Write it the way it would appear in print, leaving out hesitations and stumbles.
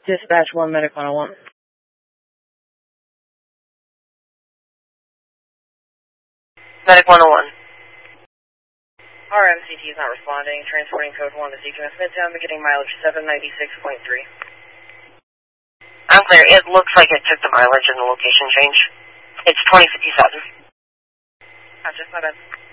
Dispatch 1, Medic 101. Medic 101. RMCT is not responding. Transporting code 1 to CQS Midtown, beginning mileage 796.3. I'm clear. It looks like it took the mileage and the location change. It's 2057. Gotcha, my bad.